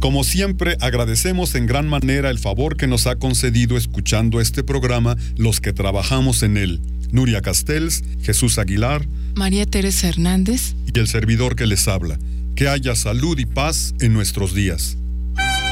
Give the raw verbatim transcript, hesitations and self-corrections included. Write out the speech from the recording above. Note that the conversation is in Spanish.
Como siempre, agradecemos en gran manera el favor que nos ha concedido escuchando este programa los que trabajamos en él. Nuria Castells, Jesús Aguilar, María Teresa Hernández y el servidor que les habla. Que haya salud y paz en nuestros días.